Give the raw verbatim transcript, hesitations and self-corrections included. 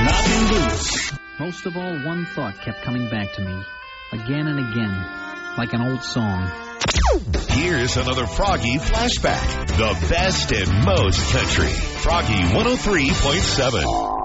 knocking boots. Most of all, one thought kept coming back to me, again and again, like an old song. Here's another Froggy flashback. The best and most country. Froggy one oh three point seven.